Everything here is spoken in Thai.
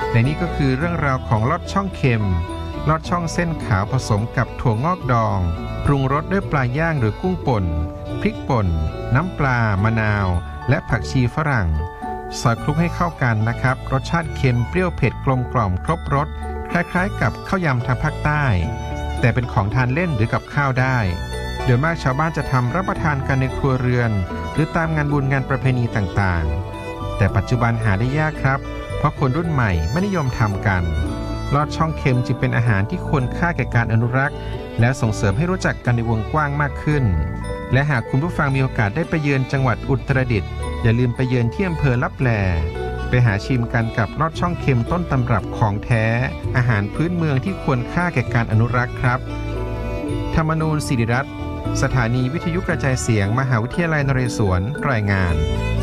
และนี่ก็คือเรื่องราวของลอดช่องเค็มลอดช่องเส้นขาวผสมกับถั่วงอกดองปรุงรสด้วยปลาย่างหรือกุ้งป่นพริกป่นน้ำปลามะนาวและผักชีฝรั่งซอยคลุกให้เข้ากันนะครับรสชาติเค็มเปรี้ยวเผ็ดกลมกล่อมครบรสคล้ายๆกับข้าวยำทางภาคใต้แต่เป็นของทานเล่นหรือกับข้าวได้โดยมากชาวบ้านจะทำรับประทานกันในครัวเรือนหรือตามงานบุญงานประเพณีต่างๆแต่ปัจจุบันหาได้ยากครับเพราะคนรุ่นใหม่ไม่นิยมทำกันลอดช่องเค็มจึงเป็นอาหารที่ควรค่าแก่การอนุรักษ์และส่งเสริมให้รู้จักกันในวงกว้างมากขึ้นและหากคุณผู้ฟังมีโอกาสได้ไปเยือนจังหวัดอุตรดิตถ์อย่าลืมไปเยือนที่อำเภอลับแลไปหาชิมกันกับลอดช่องเค็มต้นตำรับของแท้อาหารพื้นเมืองที่ควรค่าแก่การอนุรักษ์ครับธรรมนูญศิริรัตน์สถานีวิทยุกระจายเสียงมหาวิทยาลัยนเรศวรรายงาน